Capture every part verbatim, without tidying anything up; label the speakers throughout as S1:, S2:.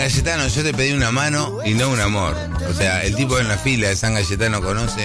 S1: Cayetano, yo te pedí una mano y no un amor. O sea, el tipo en la fila de San Cayetano conoce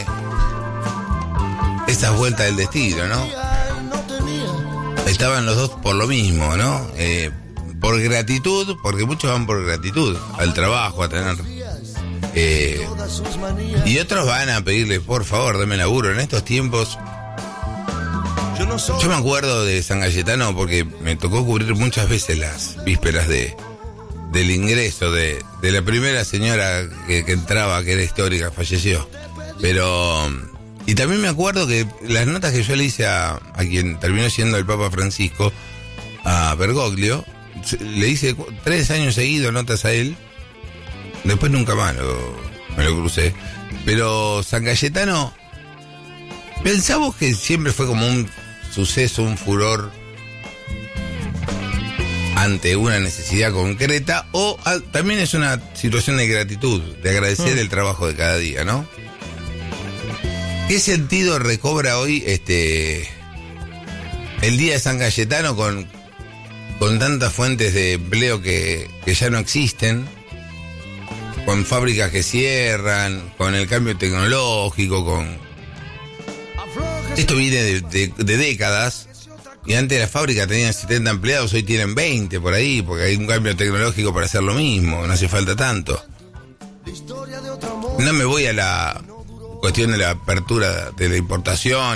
S1: esas vueltas del destino, ¿no? Estaban los dos por lo mismo, ¿no? Eh, por gratitud, porque muchos van por gratitud al trabajo, a tener... Eh, y otros van a pedirle, por favor, dame laburo. En estos tiempos... Yo me acuerdo de San Cayetano porque me tocó cubrir muchas veces las vísperas de del ingreso de, de la primera señora que, que entraba, que era histórica, falleció. Pero... Y también me acuerdo que las notas que yo le hice a, a quien terminó siendo el Papa Francisco, a Bergoglio, le hice tres años seguidos notas a él. Después nunca más lo, me lo crucé. Pero San Cayetano, pensamos que siempre fue como un suceso, un furor ante una necesidad concreta, o a, también es una situación de gratitud, de agradecer mm. el trabajo de cada día, ¿no? ¿Qué sentido recobra hoy este el Día de San Cayetano con, con tantas fuentes de empleo que, que ya no existen, con fábricas que cierran, con el cambio tecnológico, con... Esto viene de, de, de décadas, y antes la fábrica tenían setenta empleados, hoy tienen veinte por ahí, porque hay un cambio tecnológico para hacer lo mismo, no hace falta tanto. No me voy a la cuestión de la apertura de la importación